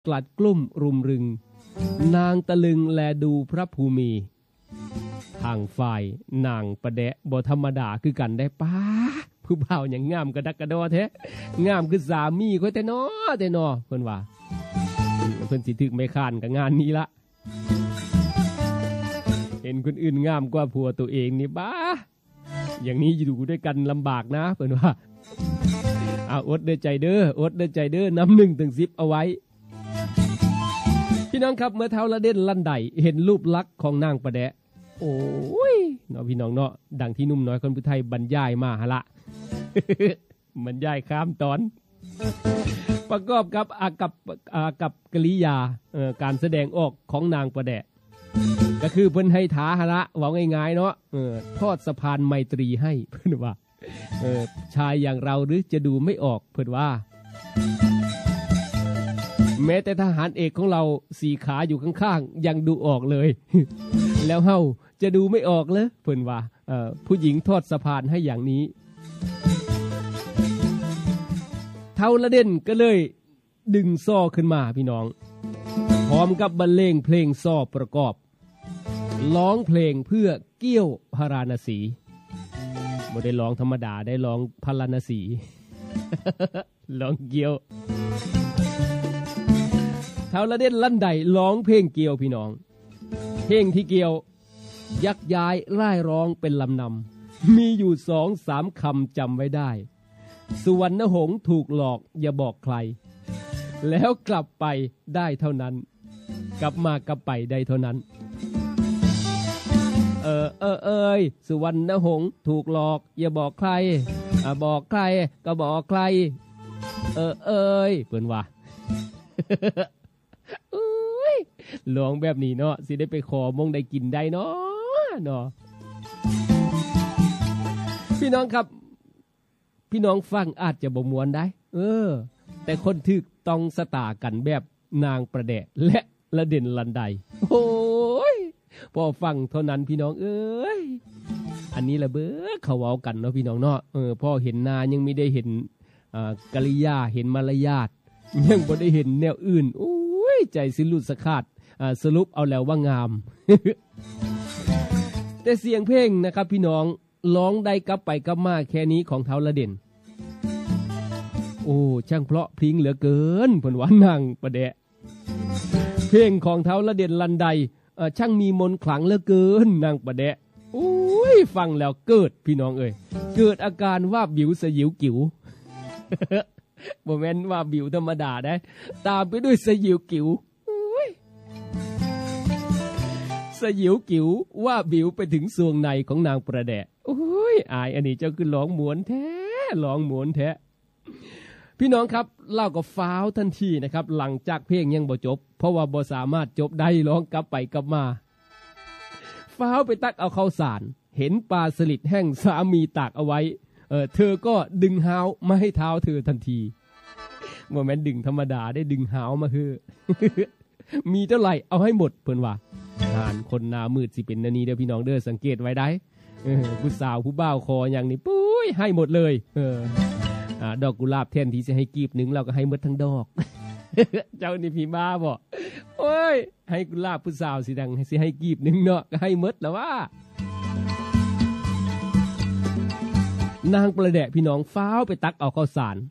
กลัดกลุ่มรุมรึงนางตะลึงแลดูพระภูมิทางฝ่ายนางประแดะบ่ธรรมดาคือกันได้ป้าผู้บ่าวอย่างงามกระดักกระดอแท้งามคือสามีค่อยแต่น้อเพิ่นว่าเพิ่นสิถึกไม่ค้านกับงานนี้ละเห็นคนอื่นงามกว่าผัวตัวเองนี่บ้าอย่างนี้อยู่ด้วยกันลำบากนะเพิ่นว่าอดเด้อใจเด้อนำ1 ถึง 10เอาไว้พี่น้องครับเมื่อเท้าละเด่นลั่นใดเห็นรูปลักษณ์ของนางประแดะโอ้ยเนาะพี่น้องเนาะดังที่นุ่มน้อยคนผู้ไทยบรรยายมาหะละ บรรยายข้ามตอนประกอบกับกับกริยาการแสดงออกของนางประแดะก็คือเพิ่นให้ท้าหะละเว้าง่ายๆเนาะทอดสะพานไมตรีให้เพิ่นว่าชายอย่างเราหรือจะดูไม่ออกเพิ่นว่าแม้แต่ทหารเอกของเรา4 ขาอยู่ข้างๆยังดูออกเลย แล้วเฮาจะดูไม่ออกเลยเพิ่นว่าผู้หญิงทอดสะพานให้อย่างนี้เท่าละเด่นก็เลยดึงซ้อขึ้นมาพี่น้องพร้อมกับบรรเลงเพลงซ้อประกอบร้องเพลงเพื่อเกี้ยวพาราณสีบ่ได้ร้องธรรมดาได้ร้องพาราณสี ร้องเกี้ยวเท่าละเด่นลั่นใดร้องเพลงเกี่ยวพี่น้องเพลงที่เกี่ยวยักย้ายร่ายร้องเป็นลำนำมีอยู่ 2-3 คำจำไว้ได้สุวรรณหงส์ถูกหลอกอย่าบอกใครแล้วกลับไปได้เท่านั้นกลับไปได้เท่านั้นสุวรรณหงส์ถูกหลอกอย่าบอกใครบอกใครก็บอกใครเพิ่นว่า ลองแบบนี้เนาะสิได้ไปขอมงได้กินได้เนาะพี่น้องครับพี่น้องฟังอาจจะบ่ม่วนได้แต่คนถึกต้องสตากันแบบนางประแดะและละเด่นลันใดโอ้ยพอฟังเท่านั้นพี่น้องอันนี้ละเบ้อเขาเว้ากันเนาะพี่น้องเนาะพอเห็นหน้ายังไม่ได้เห็นกริยาเห็นมารยาทยังบ่ได้เห็นแนวอื่นโอ้ยใจสิหลุดสะขาดสรุปเอาแล้วว่างาม แต่เสียงเพลงนะครับพี่น้องร้องได้กลับไปกลับมาแค่นี้ของเท้าละเด่นโอ้ช่างเพราะพริ้งเหลือเกินเพิ่นว่านางประแดะเพลงของเท้าละเด่นลันใดช่างมีมนต์ขลังเหลือเกินนางประแดะโอ้ยฟังแล้วเกิดพี่น้องเกิดอาการว่าบิวสยิวกิ๋ว บ่แม่นว่าบิวธรรมดาได้ตามไปด้วยสยิวกิ๋วสยิวกิ๋วว่าบิวไปถึงซวงในของนางประแดะโอ้ยอายอันนี้เจ้าคือร้องหมวนแท้พี่น้องครับเล่าก็ฟ้าวทันทีนะครับหลังจากเพลงยังบ่จบเพราะว่าบ่สามารถจบได้ร้องกลับไปกลับมาฟ้าวไปตักเอาข้าวสารเห็นปลาสลิดแห้งสามีตากเอาไว้เธอก็ดึงหาวมาให้เท้าเธอทันทีบ่แม่นดึงธรรมดาได้ดึงหาวมาคือ มีเท่าไหร่เอาให้หมดเพิ่นว่าหานคนหน้ามืดสิเป็นนานี้เด้อพี่น้องเด้อสังเกตไว้ได้ผู้สาวผู้บ่าวคออย่างนี้ปุ้ยให้หมดเลยดอกกุหลาบแทนที่จะให้กีบหนึ่งเราก็ให้หมดทั้งดอก เจ้านี่พี่บ้าบ่โอ้ยให้กุหลาบผู้สาวสิดังสิให้กีบหนึ่งเนาะก็ให้หมดแล้วว่านางประแดะพี่น้องฟ้าวไปตักเอาข้าวสาร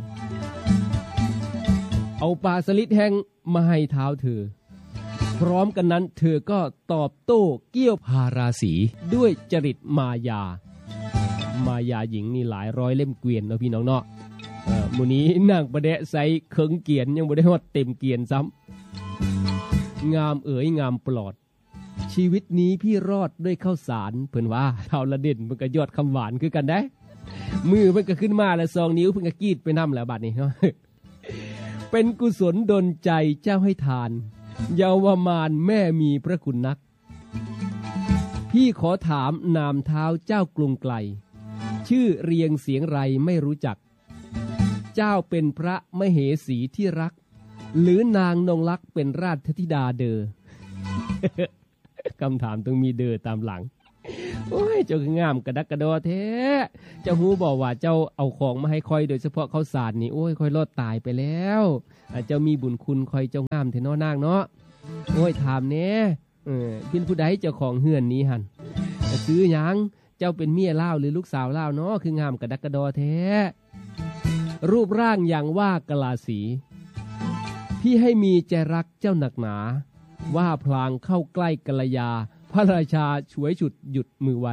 เอาปลาสลิดแห้งมาให้เท้าเธอพร้อมกันนั้นเธอก็ตอบโต้เกี้ยวพาราสีด้วยจริตมายาหญิงนี่หลายร้อยเล่มเกวียนเนาะพี่น้องเนาะมื้อนี้นางประแดะใส่เคิงเกียนยังบ่ได้ฮอดเต็มเกียนซ้ำงามงามปลอดชีวิตนี้พี่รอดด้วยข้าวสารเพิ่นว่าเท่าละเด่นมันก็ยอดคำหวานคือกันได้มือมันก็ขึ้นมาแล้ว2 นิ้วเพิ่นก็กรีดไปนำแล้วบัดนี้เนาะ เป็นกุศลดลใจเจ้าให้ทานเยาวมานแม่มีพระคุณนักพี่ขอถามนามเท้าเจ้ากรุงไกลชื่อเรียงเสียงไรไม่รู้จักเจ้าเป็นพระมเหสีที่รักหรือนางนงลักษ์เป็นราชธิดาเดอ คำถามต้องมีเดอตามหลังโอ้ยเจ้าคืองามกระดักกระดอแท้เจ้าฮู้บอกว่าเจ้าเอาของมาให้คอยโดยเฉพาะข้าวสารนี่โอ้ยคอยรอดตายไปแล้วเจ้ามีบุญคุณคอยเจ้างามแท้น้อนางเนาะโอ้ยถามแน่เป็นผู้ใดเจ้าของเฮือนนี้หั่นซื้อหยังเจ้าเป็นเมียลาวหรือลูกสาวลาวเนาะคืองามกระดักกระดอแท้รูปร่างอย่างว่ากะลาสีพี่ให้มีใจรักเจ้าหนักหนาว่าพลางเข้าใกล้กัลยาพระราชาฉวยฉุดหยุดมือไว้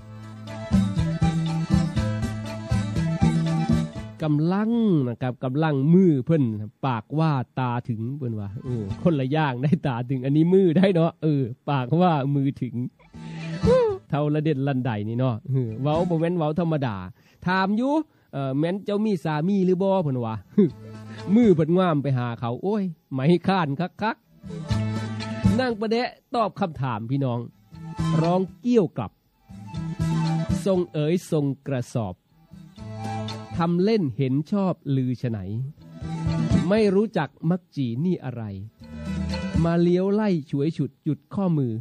กำลังนะครับกำลังมือเพิ่นปากว่าตาถึงเพิ่นว่าคนละอย่างได้ตาถึงอันนี้มือได้เนาะปากว่ามือถึงเท่าละเด็ดลันไดนี่เนาะเว้าบ่แม่นเว้าธรรมดาถามอยู่แม่นเจ้ามีสามีหรือบ่เพิ่นว่ามือเพิ่นงามไปหาเขาโอ้ยไม่ค้านคักๆนางประเดะตอบคำถามพี่น้องร้องเกี้ยวกลับทรงเอ๋ยทรงกระสอบทำเล่นเห็นชอบลือฉไนไม่รู้จักมักจีนี่อะไรมาเลี้ยวไล่ฉวยฉุดหยุดข้อมือ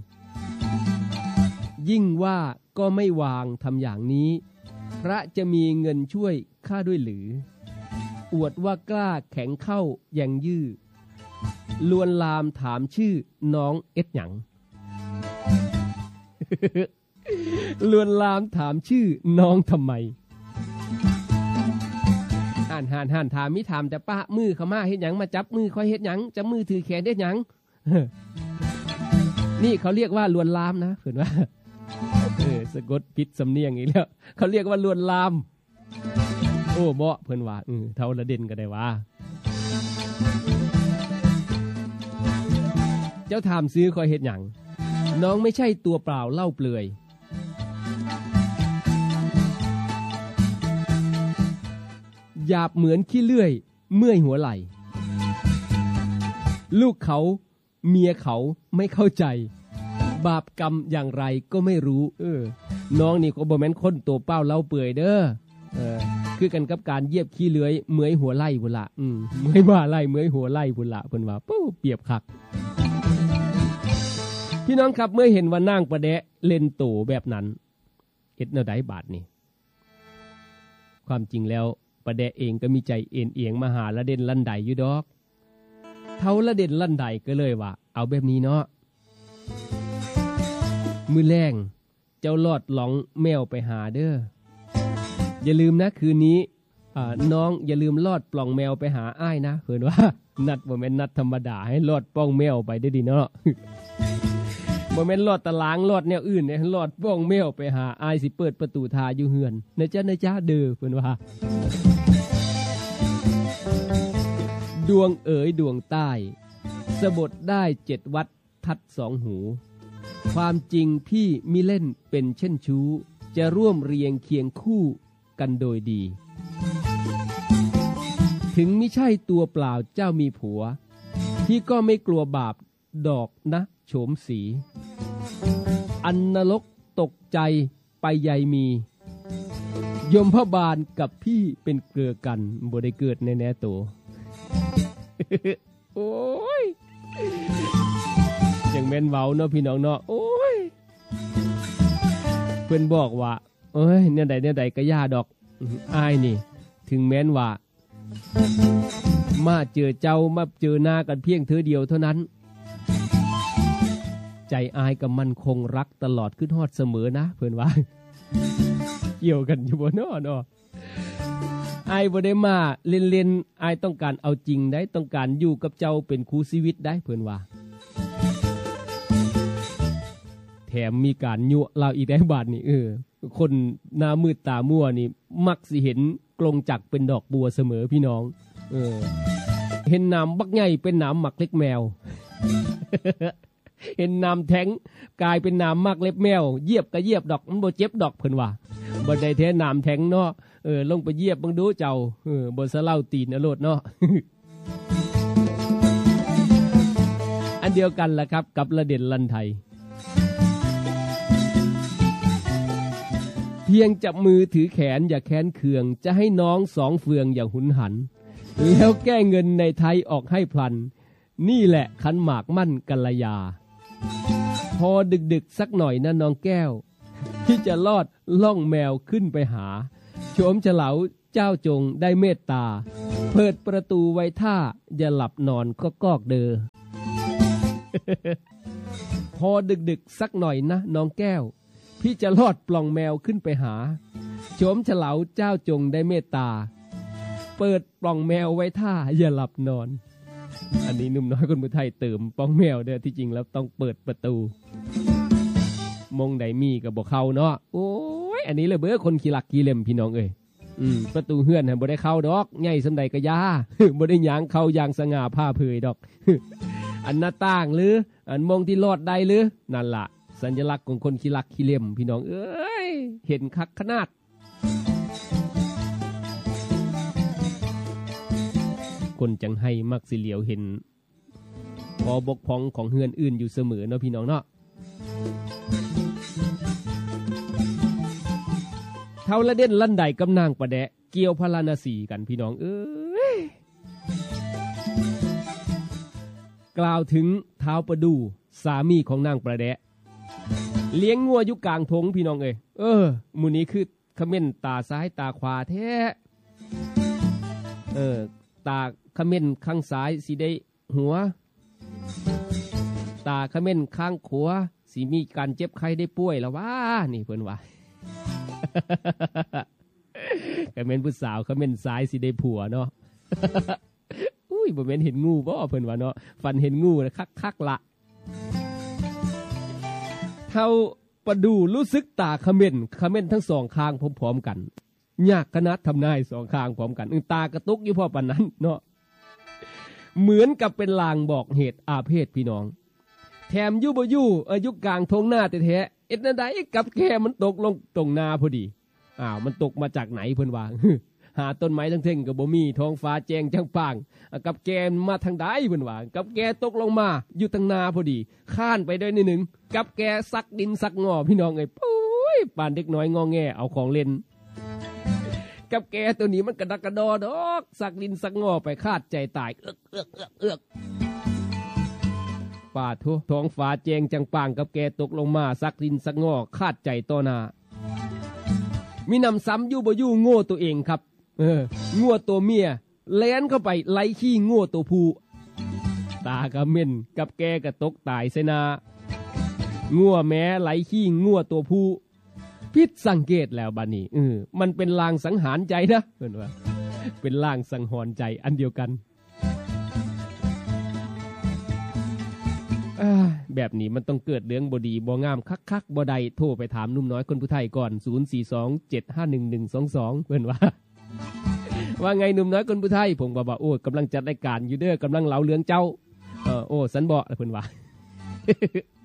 ยิ่งว่าก็ไม่วางทำอย่างนี้พระจะมีเงินช่วยข้าด้วยหรืออวดว่ากล้าแข็งเข้ายังยื้อลวนลามถามชื่อน้องเอ็ดหยัง ลวนลามถามชื่อน้องทำไมห่านถามมิถามแต่ป้ามือเขามาเฮ็ดหยังมาจับมือคอยเฮ็ดหยังจับมือถือแขนเฮ็ดหยัง นี่เขาเรียกว่าลวนลามนะเพิ่นว่าสะกดผิดสำเนียงอีกแล้วเขาเรียกว่าลวนลามโอ้บ่เพิ่นว่าเท่าละเด่นก็ได้ว่าเจ้าถามซื้อคอยเฮ็ดหยังน้องไม่ใช่ตัวเปล่าเล่าเปลือยหยาบเหมือนขี้เลื่อยเมื่อยหัวไหล่ลูกเขาเมียเขาไม่เข้าใจบาปกรรมอย่างไรก็ไม่รู้น้องนี่ก็บ่แม่นคนตัวเป้าเล่าเปื่อยเด้อคือกันกับการเหยียบขี้เลื้อยเมื่อยหัวไหล่พุ่นละเมื่อยบ่าไหล่เมื่อยหัวไหล่พุ่นละเพิ่นว่าปุ๊บเปรียบคักพี่น้องครับเมื่อเห็นว่านางประแดะเล่นโตแบบนั้นเฮ็ดแนวใดบาดนี่ความจริงแล้วประแดะเองก็มีใจเอ็นเอียงมาหาละเด่นลั่นใดอยู่ดอกเท่าละเด่นลั่นใดก็เลยว่าเอาแบบนี้เนาะมื้อแลงเจ้าลอดหลองแมวไปหาเด้ออย่าลืมนะคืนนี้น้องอย่าลืมลอดปล่องแมวไปหาอ้ายนะเพิ่นว่านัดบ่แม่นนัดธรรมดาให้ลอดป้องแมวไปได้ดีเนาะ บ่แม่นลอดตะลางลอดแนวอื่นเนี่ยลอดป้องแมวไปหาอ้ายสิเปิดประตูทาอยู่เฮือนนะจ๊ะเด้อเพิ่นว่าดวงเอ๋ยดวงใต้สะบดได้7วัดทัด2หูความจริงพี่มิเล่นเป็นเช่นชู้จะร่วมเรียงเคียงคู่กันโดยดีถึงมิใช่ตัวเปล่าเจ้ามีผัวพี่ก็ไม่กลัวบาปดอกนะโฉมสีอันนรกตกใจไปใยมียมพบาลกับพี่เป็นเกลือกันบ่ได้เกิดแน่ๆโต โอ้ยอย่างแม่นเว้าเนาะพี่น้องเนาะโอ้ยเพิ่นบอกว่าเอ้ยเนี่ยใดก็ย่าดอกอ้ายนี่ถึงแม้นว่ามาเจอเจ้ามาเจอหน้ากันเพียงเธอเดียวเท่านั้นใจอ้ายก็มั่นคงรักตลอดขึ้นฮอดเสมอนะเพิ่นว่าเกี่ยวกันอยู่บ่เนาะอ้ายบ่ได้มาเล่นๆอ้ายต้องการเอาจริงได้ต้องการอยู่กับเจ้าเป็นคู่ชีวิตได้เพิ่นว่าแถมมีการยั่วเราอีกได้บาดนี่คนหน้ามืดตามั่วนี่มักสิเห็นกลงจักเป็นดอกบัวเสมอพี่น้องเห็นน้ำบักใหญ่เป็นน้ำหมักเล็กแมว เห็นน้ำแท้งกลายเป็นน้ำหมักเล็บแมวเหยียบก็เหยียบดอกมันบ่เจ็บดอกเพิ่นว่าบ่ได้แท้น้ำแท้งเนาะลงไปเหยียบเบิ่งดูเจ้าบ่สะเล่าตีนอโลดเนาะ อันเดียวกันล่ะครับกับละเด่นลันไทยเพียงจับมือถือแขนอย่าแค้นเคืองจะให้น้อง2เฟืองอย่าหุนหันแล้วแก้เงินในไทยออกให้พลันนี่แหละขันหมากมั่นกัลยาพอดึกๆสักหน่อยนะน้องแก้ว พี่ที่จะลอดล่องแมวขึ้นไปหาโฉมเฉลาเจ้าจงได้เมตตาเปิดประตูไว้ท่าอย่าหลับนอนก็กอกเดอ พอดึกๆสักหน่อยนะน้องแก้วพี่จะลอดปล่องแมวขึ้นไปหาโฉมเฉลาเจ้าจงได้เมตตาเปิดปล่องแมวไว้ท่าอย่าหลับนอนอันนี้หนุ่มน้อยคนผู้ไทยเติมปล่องแมวเด้อที่จริงแล้วต้องเปิดประตูมงใดมีก็บ่เข้าเนาะโอ้ยอันนี้เลยเบ้อคนขี้ลักขี้เล่มพี่น้องเอ้ยประตูเฮือนบ่ได้เข้าดอกใหญ่สำใดก็ยา บ่ได้หยังเข้าอย่างสง่าผ่าเผยดอก อันหน้าต่างหรืออันมองที่ลอดได้หรือนั่นล่ะสัญลักษณ์ของคนขี้ลักขี้เล่มพี่น้องเอ้ยเห็นคักขนาดคนจังให้มักสิเหลียวเห็นพอบกพร่องของเฮือนอื่นอยู่เสมอเนาะพี่น้องเนาะเท่าละเด่นลั่นใดกำนางประแดะเกี่ยวพาราณสีกันพี่น้องเอ้ยกล่าวถึงเท้าประดูสามีของนางประแดะเลี้ยงงัวอยู่กลางทงพี่น้องเอ้ยมื้อนี้คือเขม่นตาซ้ายตาขวาแท้ตาเขม่นข้างซ้ายสิได้หัวตาเขม่นข้างขวาสิมีการเจ็บไข้ได้ป่วยแล้วว่านี่เพิ่นว่า เขม่นผู้สาวเขม่นซ้ายสิได้ผัวเนาะ อุ้ยบ่แม่นเห็นงูบ่เพิ่นว่าเนาะฟันเห็นงูนะคักๆละเท่าประดูรู้สึกตาเขม่นทั้งสองข้างพร้อมๆกันยากขนาดทำนายสองข้างพร้อมกันตากระตุกอยู่พอปานนั้นเนาะเหมือนกับเป็นลางบอกเหตุอาเพศพี่น้องแถมอยู่บ่อยู่อายุกลางทงหน้าแท้ๆเอ็ดนั่นใดกับแกมันตกลงตรงนาพอดีมันตกมาจากไหนเพิ่นว่า หาต้นไม้ทั้งเท่งก็บ่มีท้องฟ้าแจ้งจังป่างกับแกมาทางใดเพิ่นว่ากับแกตกลงมาอยู่ทางนาพอดีข้านไปได้นิดนึงกับแกซักดินซักงอพี่น้องเอ้ยปุ้ยปานเด็กน้อยงอแงเอาของเล่นกับแกตัวนี้มันกระดักกระดอดอกสักดินสักงอไปคาดใจตายเอือกป่าทั่วท้องฟ้าแจงจังป่างกับแกตกลงมาสักดินสักงอคาดใจต่อหน้ามีนำซ้ำอยู่บ่อยู่โง่ตัวเองครับงัวตัวเมียแล่นเข้าไปไล่ขี้งัวตัวผู้ตากระเม่นกับแกกระตกตายเสนางัวแม้ไล่ขี้งัวตัวผู้พิษสังเกตแล้วบัดนี้มันเป็นลางสังหารใจนะเพิ่นว่าเป็นลางสังหรณ์ใจอันเดียวกันแบบนี้มันต้องเกิดเรื่องบ่ดีบ่งามคักๆบ่ใดโทรไปถามหนุ่มน้อยคนผู้ไทยก่อน0427511122เพิ่นว่าไงหนุ่มน้อยคนผู้ไทยผมก็บอกโอ้กำลังจัดรายการอยู่เด้อกำลังเล่าเรื่องเจ้าโอ้สันบ่เพิ่นว่า